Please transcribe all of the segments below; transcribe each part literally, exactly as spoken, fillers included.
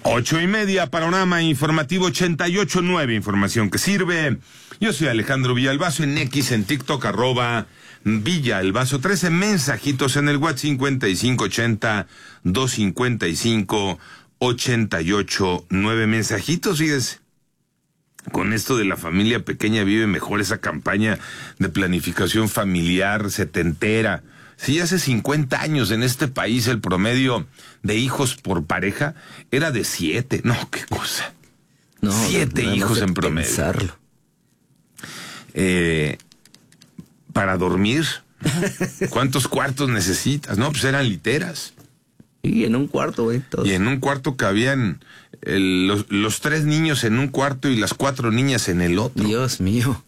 Ocho y media, panorama informativo ochenta y ocho nueve, información que sirve. Yo soy Alejandro Villalbazo, en X, en TikTok, arroba Villalbazo, trece mensajitos en el WhatsApp cincuenta y cinco ochenta, doscientos cincuenta y cinco, ochenta y ocho nueve, mensajitos, fíjese. Con esto de la familia pequeña vive mejor, esa campaña de planificación familiar setentera. Sí, hace cincuenta años en este país el promedio de hijos por pareja era de siete. No, qué cosa. No, siete hijos en promedio. Pensarlo. Eh, para dormir, ¿cuántos cuartos necesitas? No, pues eran literas. Y en un cuarto, güey. Y en un cuarto cabían el, los, los tres niños en un cuarto y las cuatro niñas en el otro. Dios mío.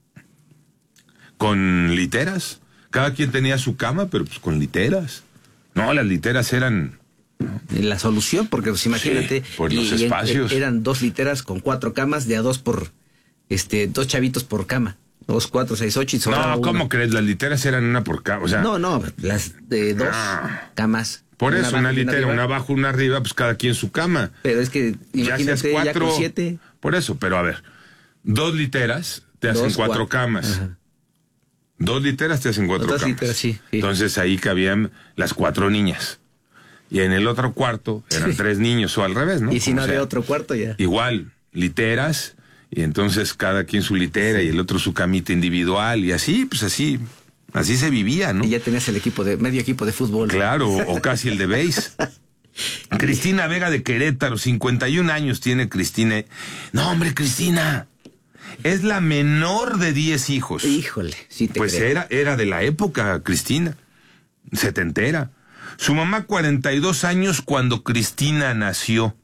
Con literas. Cada quien tenía su cama, pero pues con literas. No, las literas eran... La solución, porque pues imagínate... Sí, por los y, y espacios. En, eran dos literas con cuatro camas, de a dos por... este Dos chavitos por cama. Dos, cuatro, seis, ocho y No, ¿cómo uno. crees? Las literas eran una por cama, o sea... No, no, las de dos Ah. camas. Por eso, una abajo y litera, arriba. una abajo, una arriba, pues cada quien su cama. Pero es que, Ya seas imagínate, ya, cuatro... con siete... Por eso, pero a ver, dos literas te hacen Dos, cuatro, cuatro. camas. Ajá. Dos literas te hacen cuatro Dos camas. literas, sí, sí. Entonces ahí cabían las cuatro niñas. Y en el otro cuarto eran Sí. tres niños, o al revés, ¿no? Y si Como no había sea. otro cuarto ya. Igual, literas, y entonces cada quien su litera y el otro su camita individual, y así, pues así, así se vivía, ¿no? Y ya tenías el equipo de, medio equipo de fútbol. Claro, o casi el de base. Cristina Vega de Querétaro, cincuenta y un años tiene Cristina. No, hombre, Cristina, es la menor de diez hijos. Híjole, sí te Pues creo. era, era de la época, Cristina, setentera. Su mamá, cuarenta y dos años cuando Cristina nació.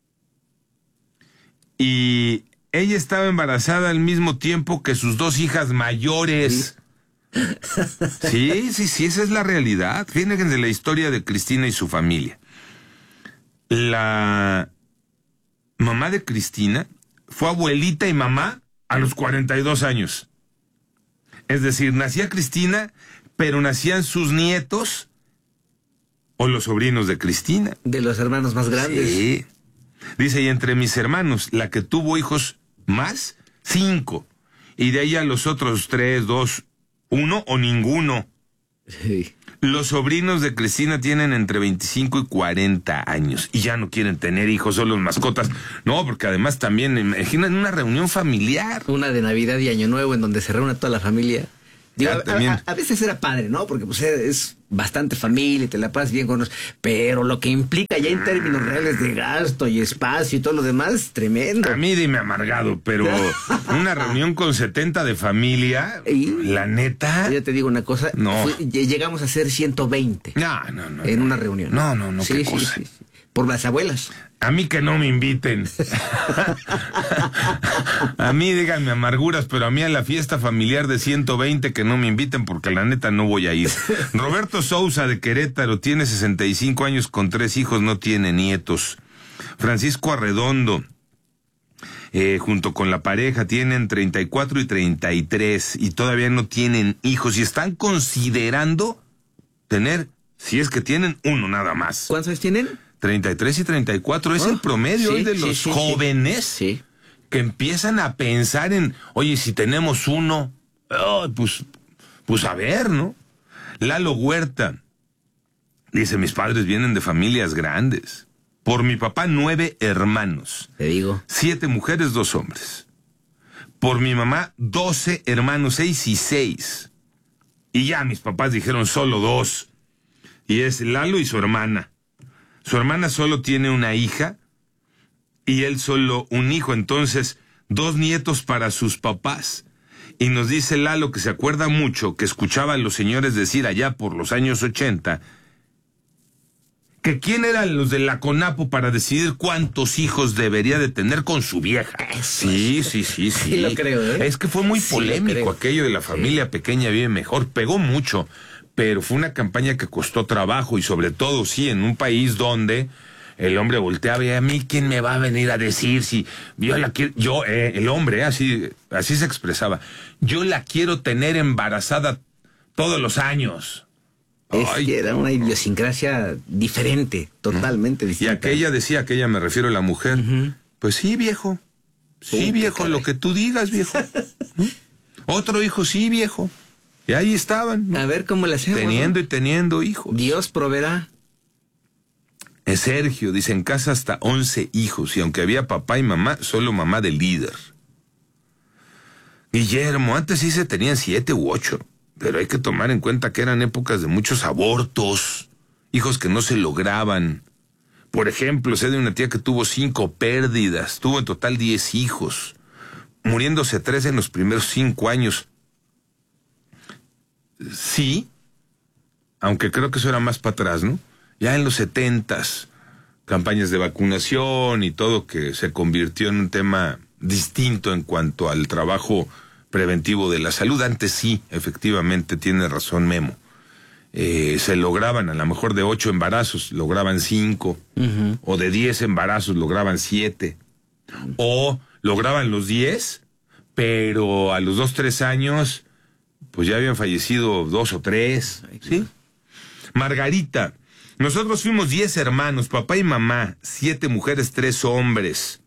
Y ella estaba embarazada al mismo tiempo que sus dos hijas mayores. Sí, sí, sí, esa es la realidad. Fíjense la historia de Cristina y su familia. La mamá de Cristina fue abuelita y mamá a los cuarenta y dos años. Es decir, nacía Cristina, pero nacían sus nietos o los sobrinos de Cristina. De los hermanos más grandes. Sí. Dice, y entre mis hermanos, la que tuvo hijos más, cinco. Y de ahí a los otros tres, dos, uno o ninguno. Sí. Los sobrinos de Cristina tienen entre veinticinco y cuarenta años y ya no quieren tener hijos, solo mascotas. No, porque además también, imaginen una reunión familiar. Una de Navidad y Año Nuevo en donde se reúne toda la familia. Digo, Ya, a, también. a- a veces era padre, ¿no? Porque pues es bastante familia y te la pasas bien con los... Pero lo que implica ya en términos reales de gasto y espacio y todo lo demás, tremendo. A mí dime amargado, pero una reunión con setenta de familia, Y- la neta... Yo te digo una cosa, No. fue- lle- llegamos a ser ciento veinte No, no, no. en no. una reunión. No, no, no, Sí, qué sí, cosa. sí, sí. Por las abuelas. A mí que no me inviten. A mí díganme amarguras, pero a mí a la fiesta familiar de ciento veinte que no me inviten porque la neta no voy a ir. Roberto Sousa de Querétaro tiene sesenta y cinco años con tres hijos, no tiene nietos. Francisco Arredondo, eh, junto con la pareja, tienen treinta y cuatro y treinta y tres y todavía no tienen hijos y están considerando tener, si es que tienen, uno nada más. ¿Cuántos años tienen? treinta y tres y treinta y cuatro es Oh, el promedio sí, hoy de sí, los sí, jóvenes Sí. que empiezan a pensar en, oye, si tenemos uno, oh, pues, pues a ver, ¿no? Lalo Huerta dice, mis padres vienen de familias grandes. Por mi papá, nueve hermanos. Te digo. Siete mujeres, dos hombres. Por mi mamá, doce hermanos, seis y seis. Y ya mis papás dijeron solo dos. Y es Lalo y su hermana. Su hermana solo tiene una hija y él solo un hijo, entonces dos nietos para sus papás. Y nos dice Lalo que se acuerda mucho que escuchaba a los señores decir allá por los años ochenta que quién eran los de la CONAPO para decidir cuántos hijos debería de tener con su vieja. Sí, sí, sí, sí. Sí lo creo, ¿eh? Es que fue muy Sí lo polémico creo. aquello de la familia Sí. pequeña vive mejor, pegó mucho. Pero fue una campaña que costó trabajo y sobre todo, sí, en un país donde el hombre volteaba y a mí, ¿quién me va a venir a decir si yo la quiero? Yo, eh, el hombre, eh, así, así se expresaba. Yo la quiero tener embarazada todos los años. Es Ay, que era una idiosincrasia diferente, totalmente y distinta. aquella decía, aquella me refiero a la mujer, uh-huh. Pues sí, viejo, sí, uh, viejo, lo que tú digas, viejo. ¿Mm? Otro hijo, sí, viejo. Y ahí estaban, ¿no? A ver cómo le hacemos. Teniendo ¿no? y teniendo hijos. Dios proveerá. Es Sergio, dice, en casa hasta once hijos, y aunque había papá y mamá, solo mamá del líder. Guillermo, antes sí se tenían siete u ocho, pero hay que tomar en cuenta que eran épocas de muchos abortos, hijos que no se lograban. Por ejemplo, sé de una tía que tuvo cinco pérdidas, tuvo en total diez hijos, muriéndose tres en los primeros cinco años. Sí, aunque creo que eso era más para atrás, ¿no? Ya en los setentas, campañas de vacunación y todo que se convirtió en un tema distinto en cuanto al trabajo preventivo de la salud. Antes sí, efectivamente, tiene razón Memo. Eh, se lograban, a lo mejor de ocho embarazos, lograban cinco, uh-huh. O de diez embarazos, lograban siete, o lograban los diez, pero a los dos, tres años, pues ya habían fallecido dos o tres, ¿sí? Margarita, nosotros fuimos diez hermanos, papá y mamá, siete mujeres, tres hombres.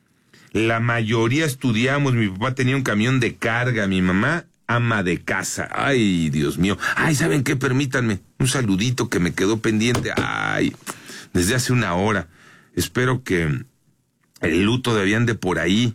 La mayoría estudiamos, mi papá tenía un camión de carga, mi mamá ama de casa. Ay, Dios mío. Ay, ¿saben qué? Permítanme un saludito que me quedó pendiente. Ay, desde hace una hora. Espero que el luto de ande por ahí.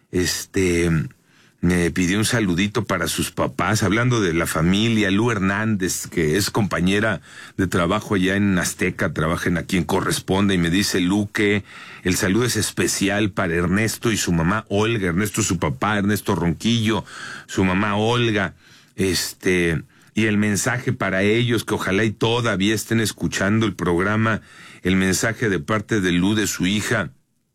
Este, me pidió un saludito para sus papás, hablando de la familia. Lu Hernández, que es compañera de trabajo allá en Azteca, trabajan aquí en Corresponde, y me dice Lu que el saludo es especial para Ernesto y su mamá Olga. Ernesto su papá, Ernesto Ronquillo, su mamá Olga, este, y el mensaje para ellos, que ojalá y todavía estén escuchando el programa, el mensaje de parte de Lu, de su hija,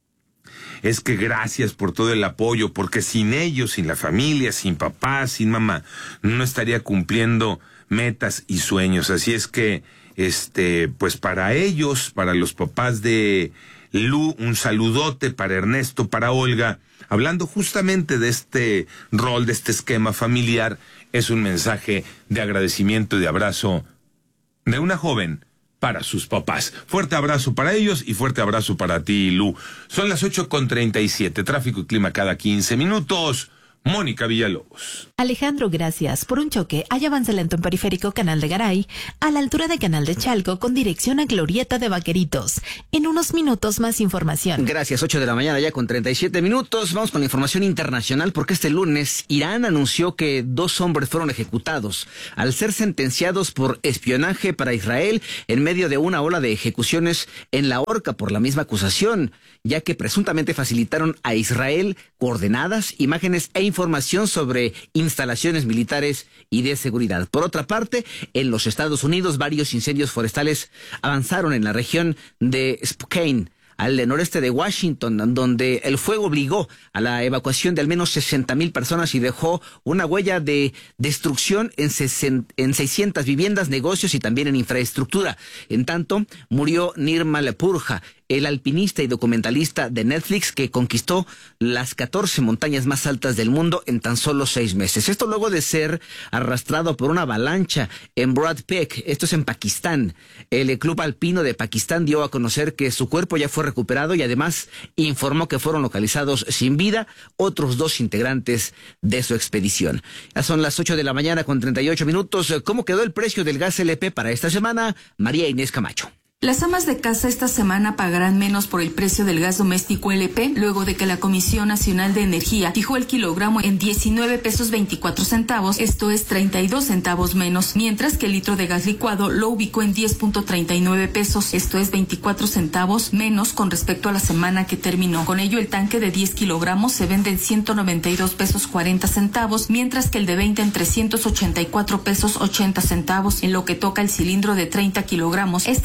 es que gracias por todo el apoyo, porque sin ellos, sin la familia, sin papá, sin mamá, no estaría cumpliendo metas y sueños. Así es que, este, pues para ellos, para los papás de Lu, un saludote, para Ernesto, para Olga, hablando justamente de este rol, de este esquema familiar, es un mensaje de agradecimiento y de abrazo de una joven para sus papás. Fuerte abrazo para ellos y fuerte abrazo para ti, Lu. Son las ocho con treinta y siete, tráfico y clima cada quince minutos. Mónica Villalobos. Alejandro, gracias. Por un choque, hay avance lento en Periférico Canal de Garay, a la altura de Canal de Chalco, con dirección a Glorieta de Vaqueritos. En unos minutos más información. Gracias, ocho de la mañana ya con treinta y siete minutos. Vamos con la información internacional, porque este lunes Irán anunció que dos hombres fueron ejecutados al ser sentenciados por espionaje para Israel en medio de una ola de ejecuciones en la horca por la misma acusación, ya que presuntamente facilitaron a Israel coordenadas, imágenes e información sobre instalaciones militares y de seguridad. Por otra parte, en los Estados Unidos, varios incendios forestales avanzaron en la región de Spokane, al noreste de Washington, donde el fuego obligó a la evacuación de al menos sesenta mil personas y dejó una huella de destrucción en, en seiscientas viviendas, negocios y también en infraestructura. En tanto, murió Nirmal Purja, el alpinista y documentalista de Netflix que conquistó las catorce montañas más altas del mundo en tan solo seis meses. Esto luego de ser arrastrado por una avalancha en Broad Peak, esto es en Pakistán. El Club Alpino de Pakistán dio a conocer que su cuerpo ya fue recuperado y además informó que fueron localizados sin vida otros dos integrantes de su expedición. Ya son las ocho de la mañana con treinta y ocho minutos. ¿Cómo quedó el precio del gas L P para esta semana? María Inés Camacho. Las amas de casa esta semana pagarán menos por el precio del gas doméstico L P, luego de que la Comisión Nacional de Energía fijó el kilogramo en diecinueve pesos veinticuatro centavos, esto es treinta y dos centavos menos, mientras que el litro de gas licuado lo ubicó en diez punto treinta y nueve pesos, esto es veinticuatro centavos menos con respecto a la semana que terminó. Con ello, el tanque de diez kilogramos se vende en ciento noventa y dos pesos cuarenta centavos, mientras que el de veinte en trescientos ochenta y cuatro pesos ochenta centavos. En lo que toca el cilindro de treinta kilogramos, este se ubica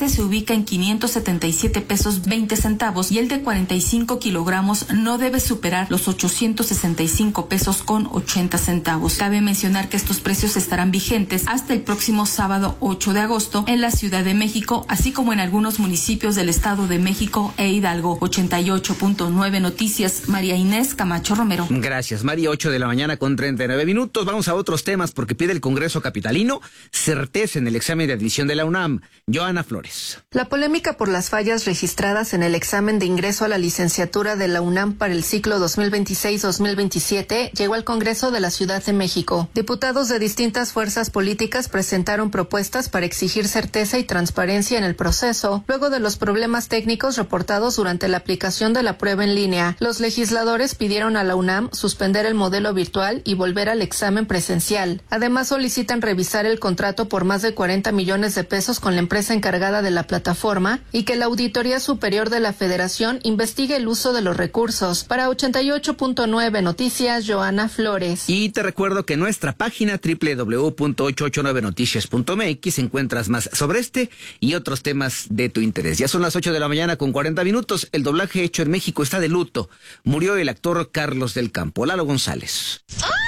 radica en quinientos setenta y siete pesos veinte centavos y el de cuarenta y cinco kilogramos no debe superar los ochocientos sesenta y cinco pesos con ochenta centavos. Cabe mencionar que estos precios estarán vigentes hasta el próximo sábado ocho de agosto en la Ciudad de México, así como en algunos municipios del Estado de México e Hidalgo. ochenta y ocho punto nueve Noticias, María Inés Camacho Romero. Gracias, María. ocho de la mañana con treinta y nueve minutos. Vamos a otros temas porque pide el Congreso capitalino certeza en el examen de admisión de la UNAM. Joana Flores. La polémica por las fallas registradas en el examen de ingreso a la licenciatura de la UNAM para el ciclo dos mil veintiséis dos mil veintisiete llegó al Congreso de la Ciudad de México. Diputados de distintas fuerzas políticas presentaron propuestas para exigir certeza y transparencia en el proceso, luego de los problemas técnicos reportados durante la aplicación de la prueba en línea. Los legisladores pidieron a la UNAM suspender el modelo virtual y volver al examen presencial. Además, solicitan revisar el contrato por más de cuarenta millones de pesos con la empresa encargada de la plataforma y que la Auditoría Superior de la Federación investigue el uso de los recursos. Para ochenta y ocho punto nueve Noticias, Joana Flores. Y te recuerdo que en nuestra página doble u doble u doble u punto ochocientos ochenta y nueve noticias punto m x encuentras más sobre este y otros temas de tu interés. Ya son las ocho de la mañana con cuarenta minutos. El doblaje hecho en México está de luto. Murió el actor Carlos del Campo. Lalo González.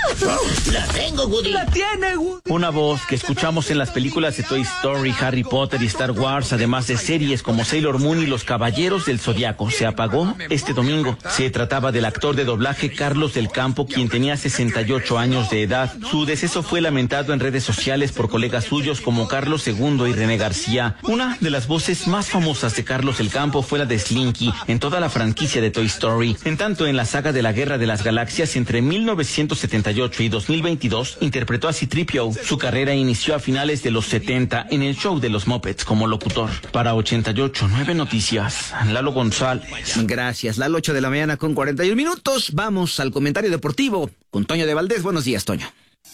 ¡Oh! La tengo, Woody. La tiene, Woody. Una voz que escuchamos en las películas de Toy Story, Harry Potter y Star Wars, además de series como Sailor Moon y Los Caballeros del Zodiaco, se apagó este domingo. Se trataba del actor de doblaje Carlos del Campo, quien tenía sesenta y ocho años de edad. Su deceso fue lamentado en redes sociales por colegas suyos como Carlos segundo y René García. Una de las voces más famosas de Carlos del Campo fue la de Slinky en toda la franquicia de Toy Story. En tanto, en la saga de la Guerra de las Galaxias entre mil novecientos setenta y ocho y dos mil veintidós interpretó a C tres P O. Su carrera inició a finales de los setenta en el show de los Muppets como locutor. Para ochenta y ocho punto nueve Noticias, Lalo González. Gracias, Lalo. ocho de la mañana con cuarenta y un minutos. Vamos al comentario deportivo con Toño de Valdés. Buenos días, Toño.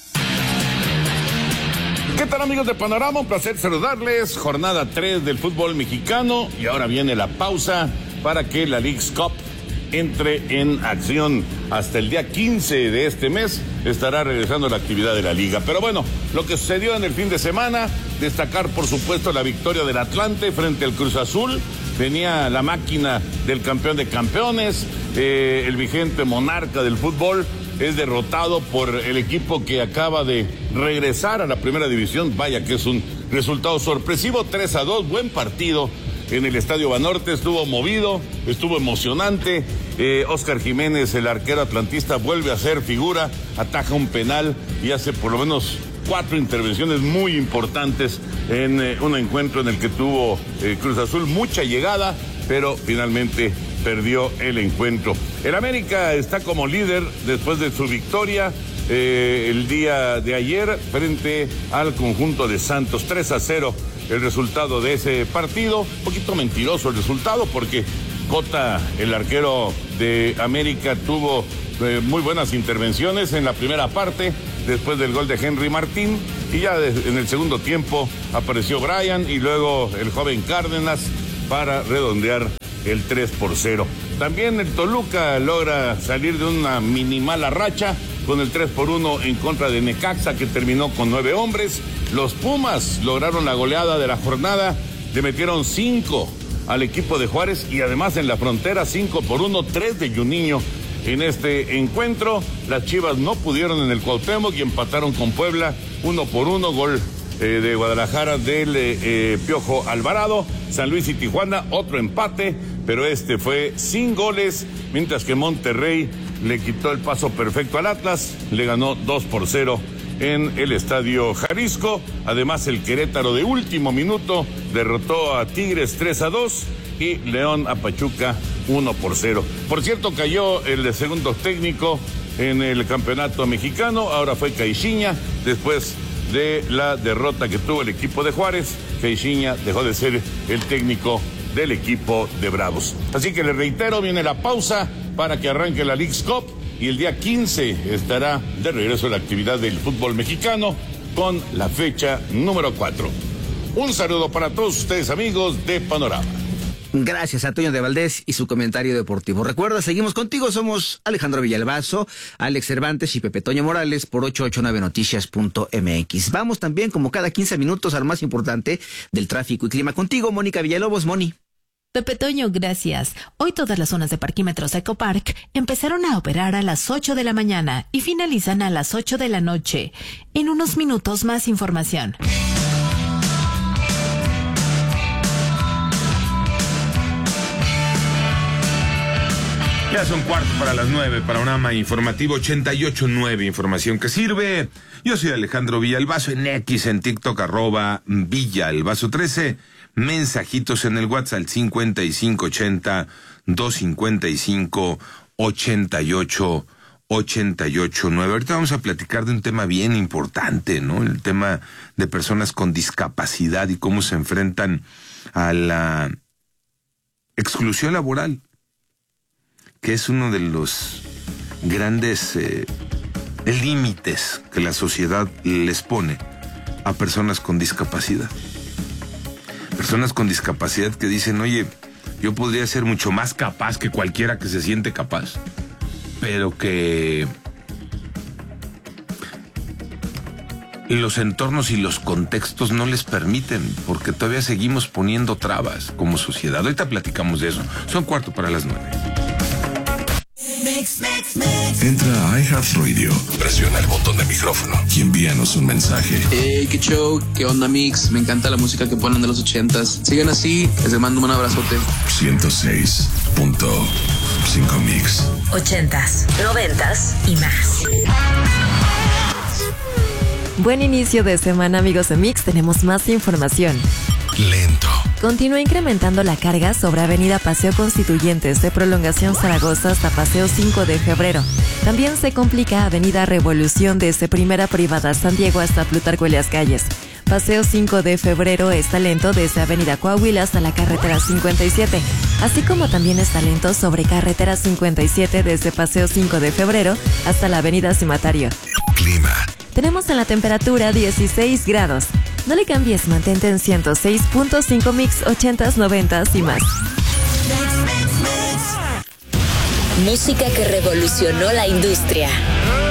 ¿Qué tal, amigos de Panorama? Un placer saludarles. Jornada tres del fútbol mexicano y ahora viene la pausa para que la Leagues Cup entre en acción. Hasta el día quince de este mes estará regresando la actividad de la liga. Pero bueno, lo que sucedió en el fin de semana, destacar por supuesto la victoria del Atlante frente al Cruz Azul. Venía la máquina del campeón de campeones, eh, el vigente monarca del fútbol, es derrotado por el equipo que acaba de regresar a la primera división. Vaya que es un resultado sorpresivo, tres a dos, buen partido en el Estadio Banorte, estuvo movido, estuvo emocionante. eh, Óscar Jiménez, el arquero atlantista, vuelve a ser figura, ataja un penal y hace por lo menos cuatro intervenciones muy importantes en eh, un encuentro en el que tuvo eh, Cruz Azul mucha llegada, pero finalmente perdió el encuentro. El América está como líder después de su victoria eh, el día de ayer frente al conjunto de Santos. tres a cero el resultado de ese partido. Un poquito mentiroso el resultado porque Cota, el arquero de América, tuvo eh, muy buenas intervenciones en la primera parte después del gol de Henry Martín, y ya de, en el segundo tiempo apareció Brian y luego el joven Cárdenas para redondear el tres por cero. También el Toluca logra salir de una minimala racha con el tres por uno en contra de Necaxa, que terminó con nueve hombres. Los Pumas lograron la goleada de la jornada, le metieron cinco al equipo de Juárez y además en la frontera cinco por uno, tres de Juninho en este encuentro. Las Chivas no pudieron en el Cuauhtémoc y empataron con Puebla uno por uno, gol eh, de Guadalajara del eh, eh, Piojo Alvarado. San Luis y Tijuana, otro empate, pero este fue sin goles, mientras que Monterrey le quitó el paso perfecto al Atlas, le ganó dos por cero en el Estadio Jalisco. Además, el Querétaro de último minuto derrotó a Tigres tres a dos y León a Pachuca uno por cero. Por cierto, cayó el segundo técnico en el campeonato mexicano, ahora fue Caixinha, después de la derrota que tuvo el equipo de Juárez. Caixinha dejó de ser el técnico del equipo de Bravos. Así que les reitero, viene la pausa para que arranque la Leagues Cup y el día quince estará de regreso la actividad del fútbol mexicano con la fecha número cuatro. Un saludo para todos ustedes, amigos de Panorama. Gracias a Toño de Valdés y su comentario deportivo. Recuerda, seguimos contigo, somos Alejandro Villalbazo, Alex Cervantes y Pepe Toño Morales por ochocientos ochenta y nueve noticias punto m x. Vamos también, como cada quince minutos, a lo más importante del tráfico y clima. Contigo, Mónica Villalobos. Moni. Pepe Toño, gracias. Hoy todas las zonas de parquímetros Ecopark empezaron a operar a las ocho de la mañana y finalizan a las ocho de la noche. En unos minutos más información. Ya son cuarto para las nueve, Panorama Informativo ochenta y ocho punto nueve, información que sirve. Yo soy Alejandro Villalbazo, en X, en TikTok, arroba Villalbazo trece. Mensajitos en el WhatsApp cincuenta y cinco ochenta, doscientos cincuenta y cinco, ochenta y ocho, ochenta y ocho nueve. Ahorita vamos a platicar de un tema bien importante, ¿no? El tema de personas con discapacidad y cómo se enfrentan a la exclusión laboral, que es uno de los grandes eh, límites que la sociedad les pone a personas con discapacidad. Personas con discapacidad que dicen, oye, yo podría ser mucho más capaz que cualquiera que se siente capaz, pero que los entornos y los contextos no les permiten, porque todavía seguimos poniendo trabas como sociedad. Ahorita platicamos de eso. Son cuarto para las nueve. Mix, mix, mix. Entra a iHeartRadio, presiona el botón de micrófono y envíanos un mensaje. Hey, qué show, qué onda, Mix. Me encanta la música que ponen de los ochentas. Sigan así, les mando un abrazote. ciento seis punto cinco Mix. Ochentas, noventas y más. Buen inicio de semana, amigos de Mix. Tenemos más información. Lento. Continúa incrementando la carga sobre Avenida Paseo Constituyentes de Prolongación Zaragoza hasta Paseo cinco de febrero. También se complica Avenida Revolución desde Primera Privada San Diego hasta Plutarco Elias Calles. Paseo cinco de febrero está lento desde Avenida Coahuila hasta la carretera cincuenta y siete, así como también está lento sobre carretera cincuenta y siete desde Paseo cinco de febrero hasta la Avenida Cimatario. Clima. Tenemos en la temperatura dieciséis grados. No le cambies, mantente en ciento seis punto cinco Mix, ochentas, noventas y más. Música que revolucionó la industria.